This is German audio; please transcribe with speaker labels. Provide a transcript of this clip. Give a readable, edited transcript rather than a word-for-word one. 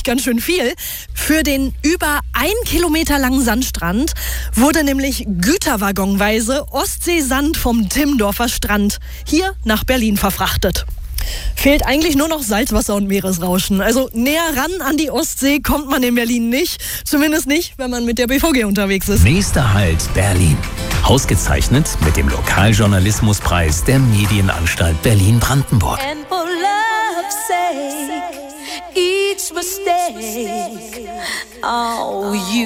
Speaker 1: eigentlich ganz schön viel. Für den über 1 Kilometer langen Sandstrand wurde nämlich güterwaggonweise Ostseesand vom Timmendorfer Strand hier nach Berlin verfrachtet. Fehlt eigentlich nur noch Salzwasser und Meeresrauschen. Also näher ran an die Ostsee kommt man in Berlin nicht. Zumindest nicht, wenn man mit der BVG unterwegs ist.
Speaker 2: Nächster Halt Berlin. Ausgezeichnet mit dem Lokaljournalismuspreis der Medienanstalt Berlin-Brandenburg.
Speaker 3: And for love's sake, each mistake, oh, you